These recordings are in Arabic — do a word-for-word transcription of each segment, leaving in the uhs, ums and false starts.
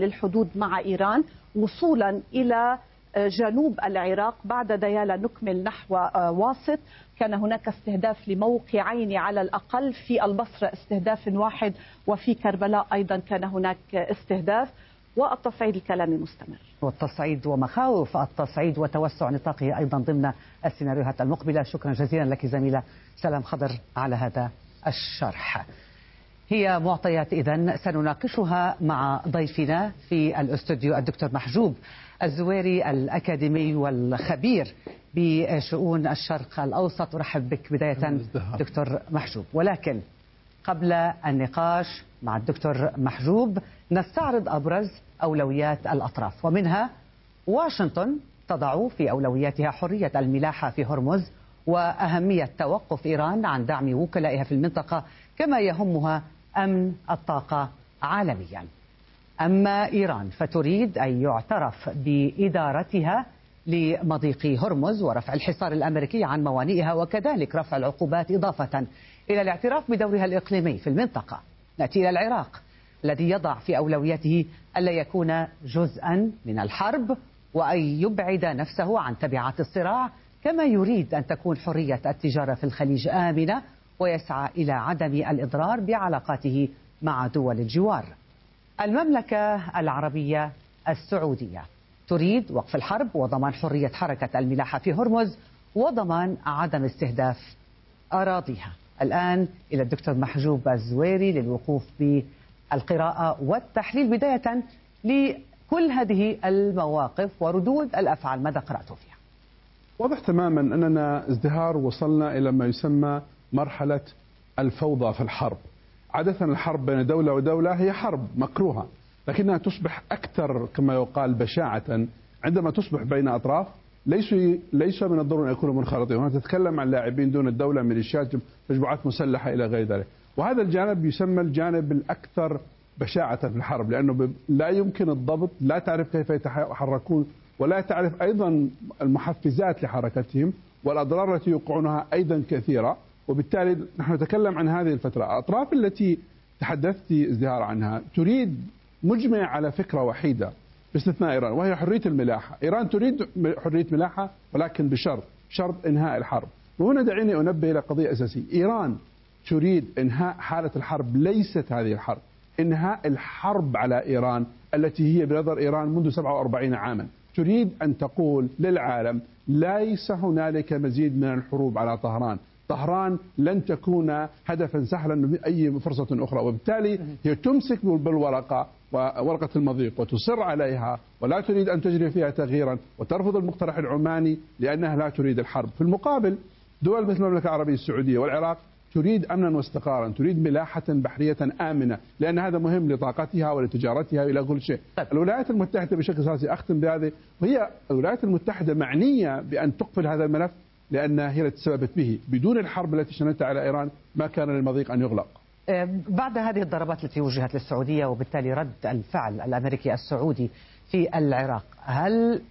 للحدود مع إيران وصولا إلى جنوب العراق. بعد ديالا نكمل نحو واسط. كان هناك استهداف لموقعين على الأقل، في البصرة استهداف واحد وفي كربلاء أيضا كان هناك استهداف. والتصعيد الكلامي مستمر، والتصعيد ومخاوف التصعيد وتوسع نطاقه أيضا ضمن السيناريوهات المقبلة. شكرا جزيلا لك زميلة سلام خضر على هذا الشرح. هي معطيات إذن سنناقشها مع ضيفنا في الاستوديو الدكتور محجوب الزويري الأكاديمي والخبير بشؤون الشرق الأوسط. أرحب بك بداية دكتور محجوب، ولكن قبل النقاش مع الدكتور محجوب نستعرض أبرز أولويات الأطراف، ومنها واشنطن تضع في أولوياتها حرية الملاحة في هرمز وأهمية توقف إيران عن دعم وكلائها في المنطقة، كما يهمها أمن الطاقة عالميا. أما إيران فتريد أن يعترف بإدارتها لمضيق هرمز ورفع الحصار الأمريكي عن موانئها، وكذلك رفع العقوبات إضافة إلى الاعتراف بدورها الإقليمي في المنطقة. نأتي إلى العراق الذي يضع في أولوياته ألا يكون جزءا من الحرب وأن يبعد نفسه عن تبعات الصراع، كما يريد أن تكون حرية التجارة في الخليج آمنة ويسعى إلى عدم الإضرار بعلاقاته مع دول الجوار. المملكة العربية السعودية تريد وقف الحرب وضمان حرية حركة الملاحة في هرمز وضمان عدم استهداف أراضيها. الآن إلى الدكتور محجوب الزويري للوقوف بالقراءة والتحليل بداية لكل هذه المواقف وردود الأفعال. ماذا قرأت فيها؟ واضح تماما أننا ازدهار وصلنا إلى ما يسمى مرحلة الفوضى في الحرب. عادة الحرب بين دولة ودولة هي حرب مكروهة، لكنها تصبح أكثر كما يقال بشاعة عندما تصبح بين أطراف ليسوا ليس من الضروري أن يكونوا منخرطين. هنا تتكلم عن لاعبين دون الدولة، ميليشيات، مجموعات مسلحة إلى غير ذلك، وهذا الجانب يسمى الجانب الأكثر بشاعة في الحرب، لأنه لا يمكن الضبط، لا تعرف كيف يتحركون ولا تعرف أيضا المحفزات لحركتهم، والأضرار التي يوقعونها أيضا كثيرة. وبالتالي نحن نتكلم عن هذه الفترة. الأطراف التي تحدثت ازدهار عنها تريد مجمع على فكرة وحيدة باستثناء إيران، وهي حرية الملاحة. إيران تريد حرية ملاحة ولكن بشرط، شرط إنهاء الحرب. وهنا دعيني أنبه إلى قضية أساسية. إيران تريد إنهاء حالة الحرب، ليست هذه الحرب، إنهاء الحرب على إيران التي هي بنظر إيران منذ سبعة وأربعين عاما. تريد أن تقول للعالم ليس هنالك مزيد من الحروب على طهران، طهران لن تكون هدفا سهلا بأي فرصة أخرى. وبالتالي هي تمسك بالورقة وورقة المضيق وتصر عليها ولا تريد أن تجري فيها تغييرا، وترفض المقترح العماني لأنها لا تريد الحرب. في المقابل دول مثل المملكة العربية السعودية والعراق تريد أمنا واستقرارا، تريد ملاحة بحرية آمنة، لأن هذا مهم لطاقتها ولتجارتها إلى كل شيء. طيب. الولايات المتحدة بشكل أساسي أختم بهذه، وهي الولايات المتحدة معنية بأن تقفل هذا الملف لأنها هي التي تسببت به. بدون الحرب التي شنتها على إيران ما كان للمضيق أن يغلق. بعد هذه الضربات التي وجهت للسعودية وبالتالي رد الفعل الأمريكي السعودي في العراق، هل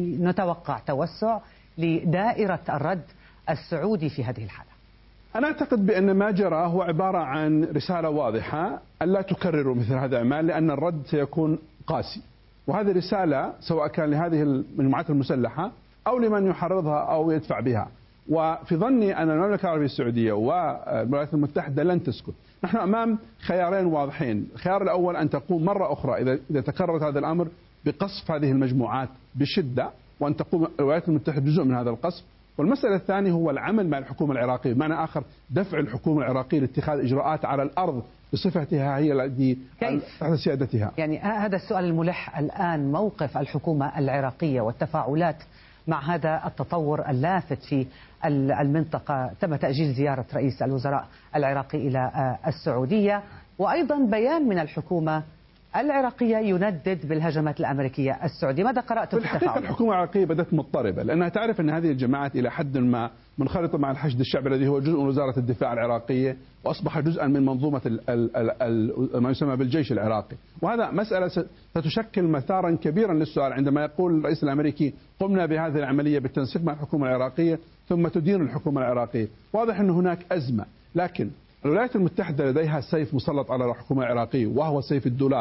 نتوقع توسع لدائرة الرد السعودي في هذه الحالة؟ أنا أعتقد بأن ما جرى هو عبارة عن رسالة واضحة أن لا تكرروا مثل هذا الأعمال، لأن الرد سيكون قاسي. وهذه رسالة سواء كان لهذه المجموعات المسلحة أو لمن يحرضها أو يدفع بها. وفي ظني أن المملكة العربية السعودية والولايات المتحدة لن تسكت. نحن أمام خيارين واضحين. الخيار الأول أن تقوم مرة أخرى إذا إذا تكررت هذا الأمر بقصف هذه المجموعات بشدة، وأن تقوم الولايات المتحدة بجزء من هذا القصف. والمسألة الثانية هو العمل مع الحكومة العراقية، بمعنى آخر دفع الحكومة العراقية لاتخاذ إجراءات على الأرض بصفتها هي التي تحت سيادتها. يعني هذا السؤال الملح الآن، موقف الحكومة العراقية والتفاعلات مع هذا التطور اللافت في المنطقة. تم تأجيل زيارة رئيس الوزراء العراقي إلى السعودية، وأيضا بيان من الحكومة العراقية يندد بالهجمات الأمريكية السعودية. ماذا قرأت في التفاعل؟ الحقيقة الحكومة العراقية بدأت مضطربة، لأنها تعرف أن هذه الجماعات إلى حد ما منخرطة مع الحشد الشعبي الذي هو جزء من وزارة الدفاع العراقية، وأصبح جزءا من منظومة ال ال ال ال ما يسمى بالجيش العراقي. وهذا مسألة ستشكل مثارا كبيرا للسؤال عندما يقول الرئيس الأمريكي قمنا بهذه العملية بالتنسيق مع الحكومة العراقية ثم تدين الحكومة العراقية. واضح أن هناك أزمة، لكن الولايات المتحدة لديها سيف مسلط على الحكومة العراقية وهو سيف الدولار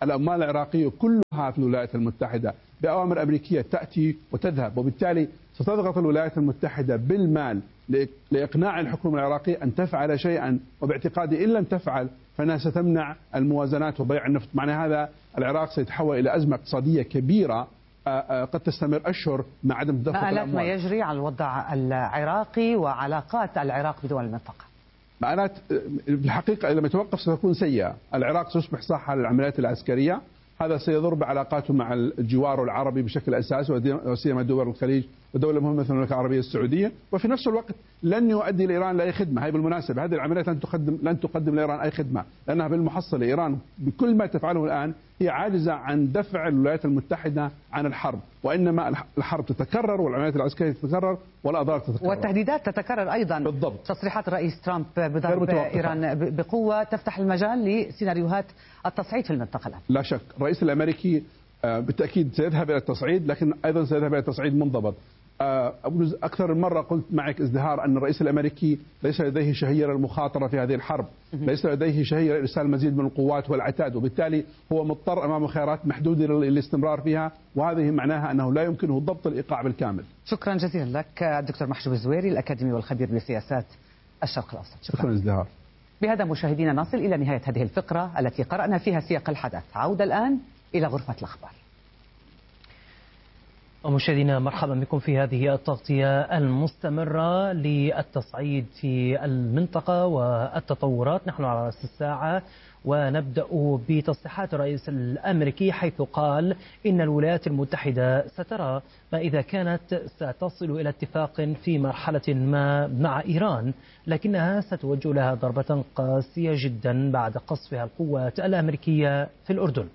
الأموال العراقية كلها في الولايات المتحدة بأوامر أمريكية تأتي وتذهب، وبالتالي ستضغط الولايات المتحدة بالمال لإقناع الحكومة العراقية أن تفعل شيئا، وباعتقادي إن لم تفعل فإنها ستمنع الموازنات وبيع النفط. معنى هذا العراق سيتحول إلى أزمة اقتصادية كبيرة قد تستمر أشهر مع عدم تدفق الأموال. ما يجري على الوضع العراقي وعلاقات العراق بدول المنطقة؟ معنات بالحقيقة لما يتوقف ستكون سيئة. العراق سيصبح صاحة للعمليات العسكرية، هذا سيضر بعلاقاته مع الجوار العربي بشكل أساسي وسيما دول الخليج ودولة مهمة مثل المملكة العربية السعودية، وفي نفس الوقت لن يؤدي لإيران لأي خدمة. هاي بالمناسبة هذه العمليات لن تقدم لن تقدم لإيران أي خدمة، لأنها بالمحصلة إيران بكل ما تفعله الآن هي عاجزة عن دفع الولايات المتحدة عن الحرب، وإنما الحرب تتكرر والعمليات العسكرية تتكرر والأضرار تتكرر والتهديدات تتكرر أيضا. بالضبط. تصريحات الرئيس ترامب بضرب إيران بقوة تفتح المجال لسيناريوهات التصعيد في المنطقة الآن. لا شك الرئيس الأمريكي بالتأكيد سيذهب إلى التصعيد، لكن أيضا سيذهب إلى تصعيد منضبط. أبرز أكثر من مرة قلت معك ازدهار أن الرئيس الأمريكي ليس لديه شهية للمخاطرة في هذه الحرب، ليس لديه شهية لإرسال مزيد من القوات والعتاد، وبالتالي هو مضطر أمام خيارات محدودة للاستمرار فيها، وهذه معناها أنه لا يمكنه ضبط الإيقاع بالكامل. شكرا جزيلا لك الدكتور محجوب الزويري الأكاديمي والخبير بسياسات الشرق الأوسط. شكرا, شكرا ازدهار. بهذا مشاهدينا نصل إلى نهاية هذه الفقرة التي قرأنا فيها سياق الحدث. عودة الآن إلى غرفة الأخبار. ومشاهدينا مرحبا بكم في هذه التغطية المستمرة للتصعيد في المنطقة والتطورات. نحن على رأس الساعة ونبدأ بتصريحات الرئيس الأمريكي حيث قال إن الولايات المتحدة سترى ما إذا كانت ستصل إلى اتفاق في مرحلة ما مع إيران، لكنها ستوجه لها ضربة قاسية جدا بعد قصفها القوات الأمريكية في الأردن.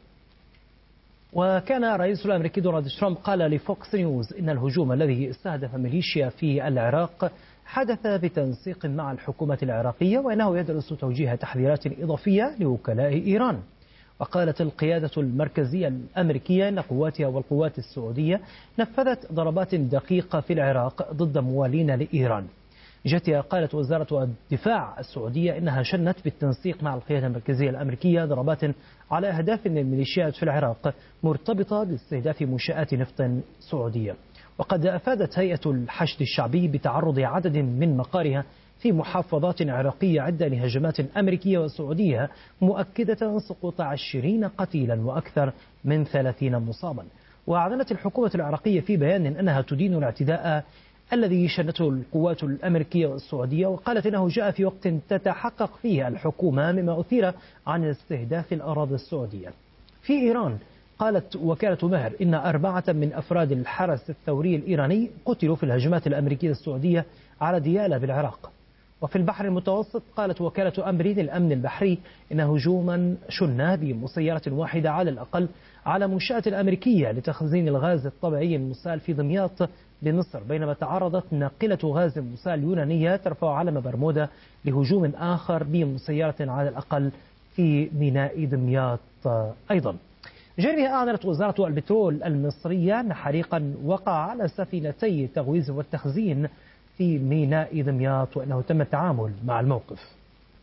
وكان الرئيس الأمريكي دونالد ترامب قال لفوكس نيوز إن الهجوم الذي استهدف ميليشيا في العراق حدث بتنسيق مع الحكومة العراقية، وإنه يدرس توجيه تحذيرات إضافية لوكلاء إيران. وقالت القيادة المركزية الأمريكية أن قواتها والقوات السعودية نفذت ضربات دقيقة في العراق ضد موالين لإيران. جتها قالت وزارة الدفاع السعودية إنها شنت بالتنسيق مع القيادة المركزية الأمريكية ضربات على أهداف من الميليشيات في العراق مرتبطة باستهداف منشآت نفط سعودية. وقد أفادت هيئة الحشد الشعبي بتعرض عدد من مقارها في محافظات عراقية عدة لهجمات أمريكية وسعودية، مؤكدة سقوط عشرين قتيلا وأكثر من ثلاثين مصابا. وأعلنت الحكومة العراقية في بيان أنها تدين الاعتداء الذي شنته القوات الأمريكية والسعودية، وقالت إنه جاء في وقت تتحقق فيه الحكومة مما أثير عن استهداف الأراضي السعودية. في إيران قالت وكالة مهر إن أربعة من أفراد الحرس الثوري الإيراني قتلوا في الهجمات الأمريكية السعودية على ديالى بالعراق. وفي البحر المتوسط قالت وكالة أمري للأمن البحري إن هجوما شن بمسيرة واحدة على الأقل على منشأة الأمريكية لتخزين الغاز الطبيعي المسال في دمياط بمصر، بينما تعرضت ناقلة غاز مسال يونانية ترفع علم برمودا لهجوم آخر بمسيرة على الأقل في ميناء دمياط أيضا. جانبها أعلنت وزارة البترول المصرية أن حريقا وقع على سفينتي التغويز والتخزين في ميناء دمياط، وأنه تم التعامل مع الموقف.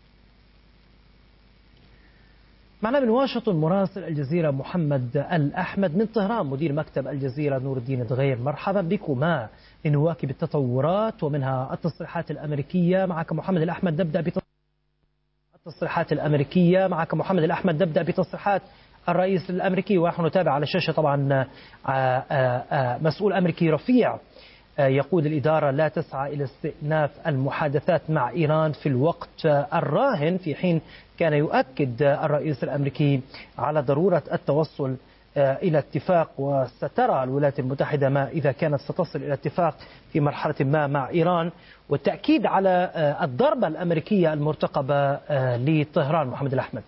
معنا من واشنطن مراسل الجزيرة محمد الأحمد، من طهران مدير مكتب الجزيرة نور الدين دغير. مرحبا بكما لنواكب التطورات ومنها التصريحات الأمريكية. معك محمد الأحمد. نبدأ بالتصريحات الأمريكية معك محمد الأحمد نبدأ بتصريحات الرئيس الأمريكي، ونحن نتابع على الشاشة طبعا مسؤول أمريكي رفيع يقود الإدارة لا تسعى إلى استئناف المحادثات مع إيران في الوقت الراهن، في حين كان يؤكد الرئيس الأمريكي على ضرورة التوصل إلى اتفاق، وسترى الولايات المتحدة ما إذا كانت ستصل إلى اتفاق في مرحلة ما مع إيران، والتأكيد على الضربة الأمريكية المرتقبة لطهران. محمد الأحمد.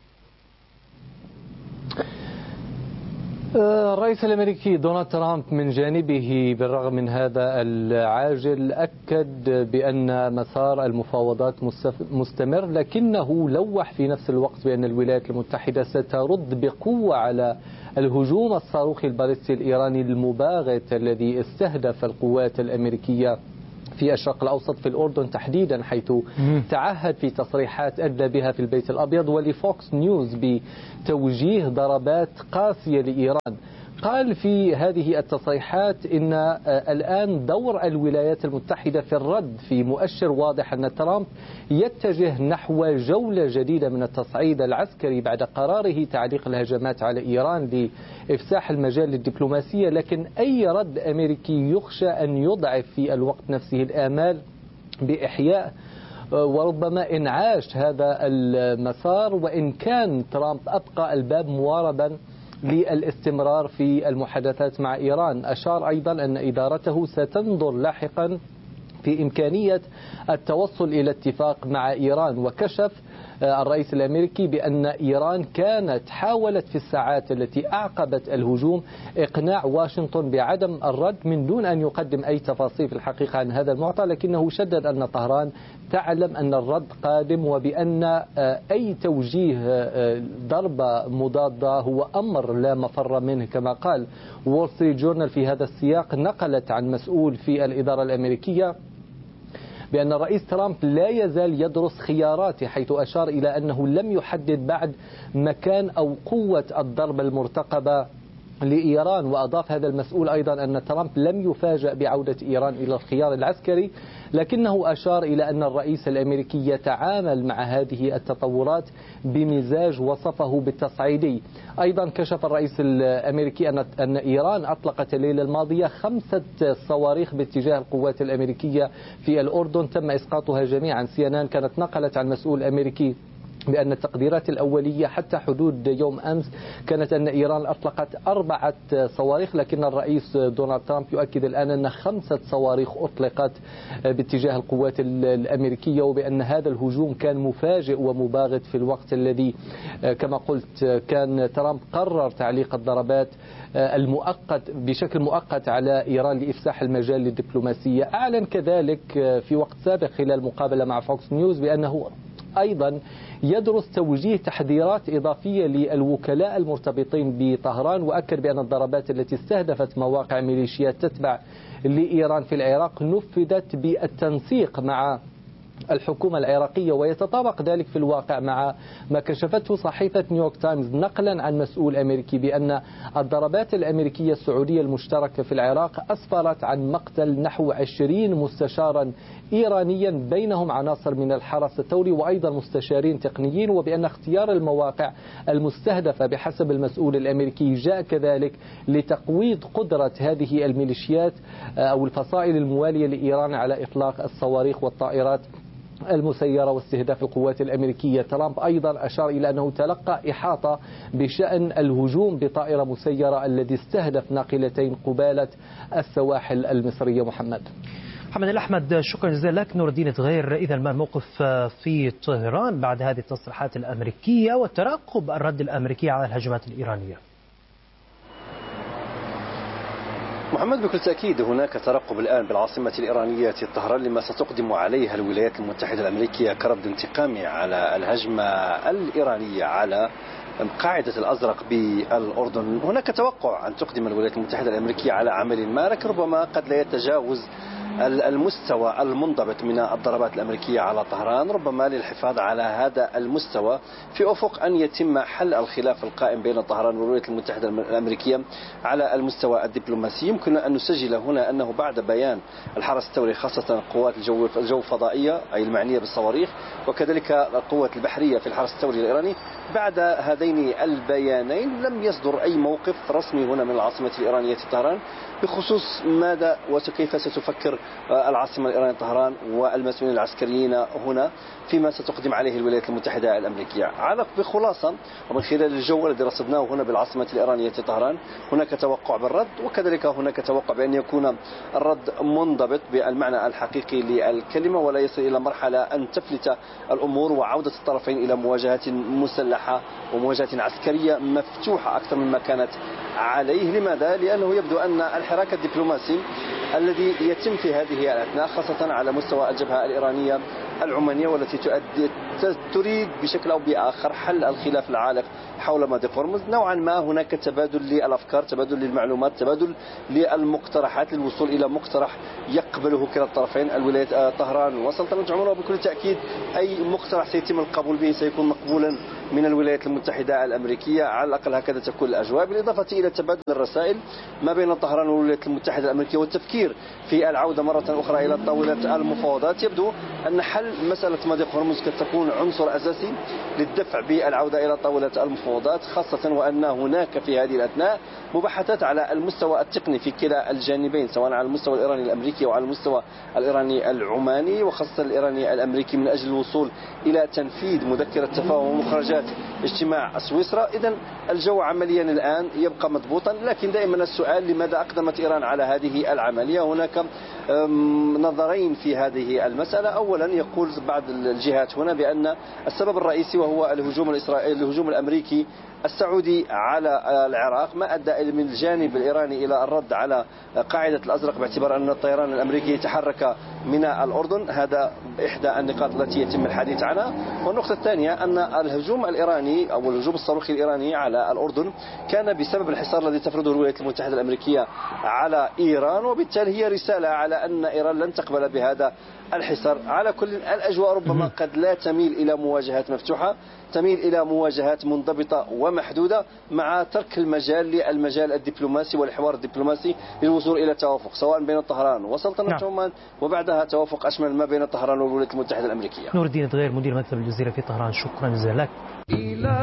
الرئيس الأمريكي دونالد ترامب من جانبه بالرغم من هذا العاجل أكد بأن مسار المفاوضات مستمر، لكنه لوح في نفس الوقت بأن الولايات المتحدة سترد بقوة على الهجوم الصاروخي البالستي الإيراني المباغت الذي استهدف القوات الأمريكية في الشرق الأوسط، في الأردن تحديدا، حيث تعهد في تصريحات أدلى بها في البيت الأبيض ولفوكس نيوز بتوجيه ضربات قاسية لإيران. قال في هذه التصريحات إن الآن دور الولايات المتحدة في الرد في مؤشر واضح أن ترامب يتجه نحو جولة جديدة من التصعيد العسكري بعد قراره تعليق الهجمات على إيران لإفساح المجال للدبلوماسية، لكن أي رد أمريكي يخشى أن يضعف في الوقت نفسه الآمال بإحياء وربما إنعاش هذا المسار، وإن كان ترامب أبقى الباب مواربا للاستمرار في المحادثات مع إيران. أشار أيضا أن إدارته ستنظر لاحقا في إمكانية التوصل إلى اتفاق مع إيران، وكشف الرئيس الأمريكي بأن إيران كانت حاولت في الساعات التي أعقبت الهجوم إقناع واشنطن بعدم الرد من دون أن يقدم أي تفاصيل في الحقيقة عن هذا المعطى، لكنه شدد أن طهران تعلم أن الرد قادم وبأن أي توجيه ضربة مضادة هو أمر لا مفر منه. كما قال وول ستريت جورنال في هذا السياق، نقلت عن مسؤول في الإدارة الأمريكية بأن الرئيس ترامب لا يزال يدرس خياراته، حيث أشار إلى أنه لم يحدد بعد مكان أو قوة الضربة المرتقبة لإيران. وأضاف هذا المسؤول أيضا أن ترامب لم يفاجأ بعودة إيران إلى الخيار العسكري، لكنه أشار إلى أن الرئيس الأمريكي يتعامل مع هذه التطورات بمزاج وصفه بالتصعيدي. أيضا كشف الرئيس الأمريكي أن أن إيران أطلقت الليلة الماضية خمسة صواريخ باتجاه القوات الأمريكية في الأردن تم إسقاطها جميعا. سي إن إن كانت نقلت عن مسؤول أمريكي بأن التقديرات الأولية حتى حدود يوم أمس كانت أن إيران أطلقت أربعة صواريخ، لكن الرئيس دونالد ترامب يؤكد الآن أن خمسة صواريخ أطلقت باتجاه القوات الأمريكية، وبأن هذا الهجوم كان مفاجئ ومباغت في الوقت الذي كما قلت كان ترامب قرر تعليق الضربات المؤقت بشكل مؤقت على إيران لإفساح المجال للدبلوماسية. أعلن كذلك في وقت سابق خلال مقابلة مع فوكس نيوز بأنه أيضا يدرس توجيه تحذيرات إضافية للوكلاء المرتبطين بطهران، وأكد بأن الضربات التي استهدفت مواقع ميليشيات تتبع لإيران في العراق نفذت بالتنسيق مع الحكومة العراقية، ويتطابق ذلك في الواقع مع ما كشفته صحيفة نيويورك تايمز نقلا عن مسؤول أمريكي بأن الضربات الأمريكية السعودية المشتركة في العراق أسفرت عن مقتل نحو عشرين مستشارا إيرانيا بينهم عناصر من الحرس الثوري وأيضا مستشارين تقنيين، وبأن اختيار المواقع المستهدفة بحسب المسؤول الأمريكي جاء كذلك لتقويض قدرة هذه الميليشيات أو الفصائل الموالية لإيران على إطلاق الصواريخ والطائرات المسيرة واستهداف القوات الأمريكية. ترامب أيضا أشار إلى أنه تلقى إحاطة بشأن الهجوم بطائرة مسيرة الذي استهدف ناقلتين قبالة السواحل المصرية. محمد محمد الأحمد، شكرا جزيلا لك. نور الدين تغير، إذا ما الموقف في طهران بعد هذه التصريحات الأمريكية وترقب الرد الأمريكي على الهجمات الإيرانية؟ محمد، بكل تأكيد هناك ترقب الآن بالعاصمة الإيرانية طهران لما ستقدم عليها الولايات المتحدة الأمريكية كرد انتقامي على الهجمة الإيرانية على قاعدة الأزرق بالأردن. هناك توقع أن تقدم الولايات المتحدة الأمريكية على عمل ما، لكن ربما قد لا يتجاوز المستوى المنضبط من الضربات الأمريكية على طهران، ربما للحفاظ على هذا المستوى في أفق أن يتم حل الخلاف القائم بين طهران والولايات المتحدة الأمريكية على المستوى الدبلوماسي. يمكن أن نسجل هنا أنه بعد بيان الحرس الثوري خاصة قوات الجو الجو الفضائية أي المعنية بالصواريخ وكذلك القوات البحرية في الحرس الثوري الإيراني، بعد هذين البيانين لم يصدر أي موقف رسمي هنا من العاصمة الإيرانية طهران بخصوص ماذا وكيف ستفكر العاصمة الإيرانية طهران والمسؤولين العسكريين هنا فيما ستقدم عليه الولايات المتحدة الأمريكية. على بخلاصة ومن خلال الجو الذي رصدناه هنا بالعاصمة الإيرانية طهران، هناك توقع بالرد، وكذلك هناك توقع بأن يكون الرد منضبط بالمعنى الحقيقي للكلمة ولا يصل إلى مرحلة أن تفلت الأمور وعودة الطرفين إلى مواجهة مسلحة ومواجهة عسكرية مفتوحة أكثر مما كانت عليه. لماذا؟ لأنه يبدو أن الحراك الدبلوماسي الذي يتم في هذه الأثناء خاصة على مستوى الجبهة الإيرانية العمانية والتي تؤدي تريد بشكل أو بآخر حل الخلاف العالق حول مضيق هرمز. نوعا ما هناك تبادل للأفكار، تبادل للمعلومات، تبادل للمقترحات للوصول إلى مقترح يقبله كلا الطرفين، الولايات طهران وسلطنة عمان. وبكل تأكيد أي مقترح سيتم القبول به سيكون مقبولا من الولايات المتحدة الأمريكية، على الأقل هكذا تكون الأجواء، بالإضافة إلى تبادل الرسائل ما بين طهران والولايات المتحدة الأمريكية والتفكير في العودة مرة أخرى إلى طاولة المفاوضات. يبدو أن حل مسألة مضيق هرمز قد تكون عنصر أساسي للدفع بالعودة إلى طاولة المفاوضات، خاصة وأن هناك في هذه الأثناء مباحثات على المستوى التقني في كلا الجانبين، سواء على المستوى الإيراني الأمريكي وعلى المستوى الإيراني العماني، وخاصة الإيراني الأمريكي من أجل الوصول إلى تنفيذ مذكرة تفاهم ومخرجات اجتماع سويسرا. إذن الجو عمليا الآن يبقى مضبوطا، لكن دائما السؤال لماذا أقدمت إيران على هذه العملية؟ هناك نظرين في هذه المسألة. أولا يقول بعض الجهات هنا بأن السبب الرئيسي وهو الهجوم الإسرائيلي الهجوم الأمريكي السعودي على العراق، ما أدى من الجانب الإيراني إلى الرد على قاعدة الأزرق باعتبار أن الطيران الأمريكي يتحرك من الأردن. هذا إحدى النقاط التي يتم الحديث عنها. والنقطة الثانية أن الهجوم الإيراني أو الهجوم الصاروخي الإيراني على الأردن كان بسبب الحصار الذي تفرضه الولايات المتحدة الأمريكية على إيران، وبالتالي هي رسالة على أن إيران لن تقبل بهذا الحصار. على كل الأجواء ربما قد لا تميل إلى مواجهات مفتوحة، تميل إلى مواجهات منضبطة ومحدودة مع ترك المجال للمجال الدبلوماسي والحوار الدبلوماسي للوصول إلى توافق سواء بين طهران وسلطنة عمان، وبعدها توافق أشمل ما بين طهران والولايات المتحدة الأمريكية. نور الدين الدغير مدير مكتب الجزيرة في طهران، شكرا جزيلا لك.